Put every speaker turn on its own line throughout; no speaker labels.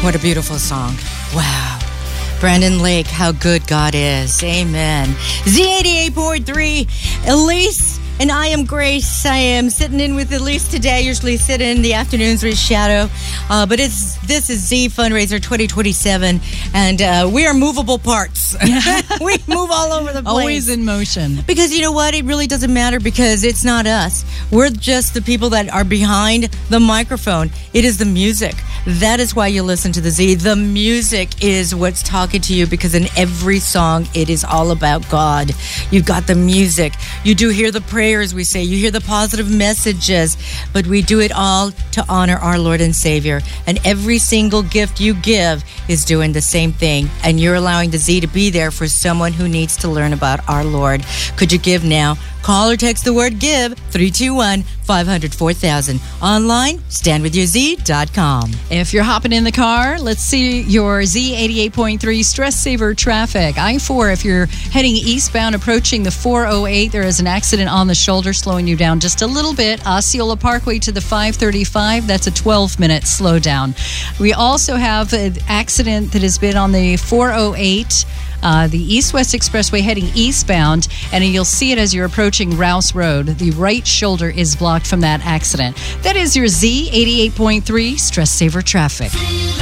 What a beautiful song. Wow. Brandon Lake, how good God is. Amen. Z88.3, Elise, and I am Grace. I am sitting in with Elise today. Usually sit in the afternoons with Shadow. But this is Z Fundraiser 2027, and we are movable parts. We move all over the place.
Always in motion.
Because you know what? It really doesn't matter because it's not us. We're just the people that are behind the microphone. It is the music. That is why you listen to the Z. The music is what's talking to you because in every song, it is all about God. You've got the music. You do hear the prayers we say. You hear the positive messages. But we do it all to honor our Lord and Savior. And every single gift you give is doing the same thing. And you're allowing the Z to be there for someone who needs to learn about our Lord. Could you give now? Call or text the word GIVE, 321-500-4000. Online, standwithyourz.com.
If you're hopping in the car, let's see your Z88.3 Stress Saver traffic. I-4, if you're heading eastbound, approaching the 408, there is an accident on the shoulder, slowing you down just a little bit. Osceola Parkway to the 535, that's a 12-minute slowdown. We also have an accident that has been on the 408, the East-West Expressway heading eastbound, and you'll see it as you're approaching Rouse Road. The right shoulder is blocked from that accident. That is your Z88.3 Stress Saver traffic.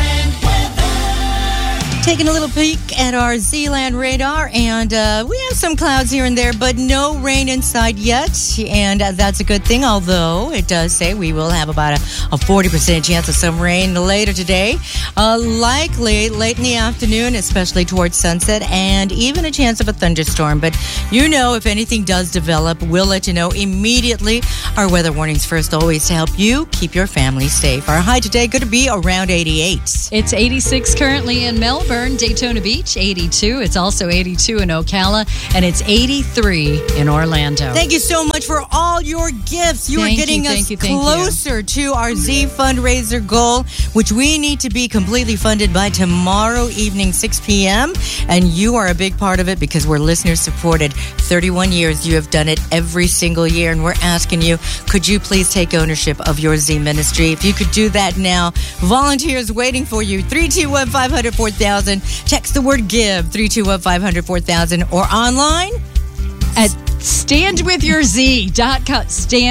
Taking a little peek at our Zealand radar, and we have some clouds here and there, but no rain inside yet, and that's a good thing, although it does say we will have about a 40% chance of some rain later today, likely late in the afternoon, especially towards sunset, and even a chance of a thunderstorm. But you know, if anything does develop, we'll let you know immediately. Our weather warnings first, always to help you keep your family safe. Our high today going to be around 88.
It's 86 currently in Melbourne, Daytona Beach, 82. It's also 82 in Ocala, and it's 83 in Orlando.
Thank you so much for all your gifts. You are getting us closer to our Z fundraiser goal, which we need to be completely funded by tomorrow evening, 6 p.m. And you are a big part of it because we're listener supported. 31 years, you have done it every single year, and we're asking you, could you please take ownership of your Z ministry? If you could do that now, volunteers waiting for you. 321-500-4000. Text the word GIVE, 321-500-4000, or online
at standwithyourz.com.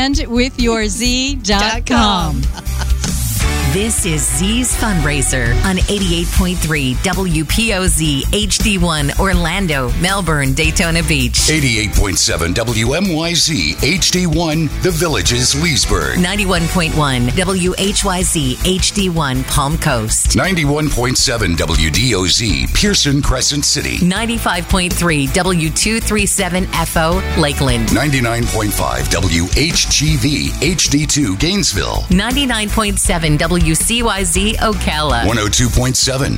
Standwithyourz.com.
This is Z's Fundraiser on 88.3 WPOZ HD1 Orlando, Melbourne, Daytona Beach.
88.7 WMYZ HD1 The Villages, Leesburg.
91.1 WHYZ HD1 Palm Coast.
91.7 WDOZ Pearson Crescent City.
95.3 W237FO Lakeland.
99.5 WHGV HD2 Gainesville.
99.7 WCYZ Ocala.
102.7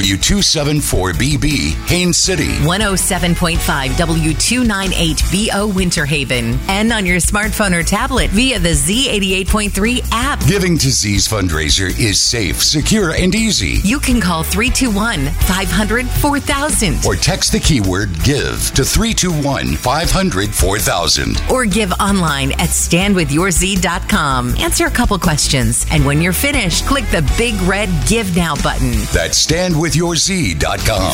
W274BB Haines City.
107.5 W298BO Winter Haven. And on your smartphone or tablet via the Z88.3 app.
Giving to Z's fundraiser is safe, secure, and easy.
You can call 321-500-4000.
Or text the keyword GIVE to 321-500-4000.
Or give online at standwithyourz.com. Answer a couple questions. And when you're finished, click the big red Give Now button.
That's standwithyourz.com.